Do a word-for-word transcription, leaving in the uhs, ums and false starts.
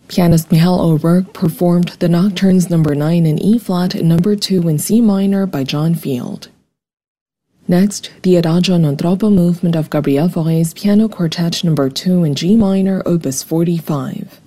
Pianist Michal O'Rourke performed the Nocturnes number nine in E-flat and number two in C minor by John Field. Next, the Adagio non troppo movement of Gabriel Fauré's Piano Quartet number two in G minor, opus forty-five.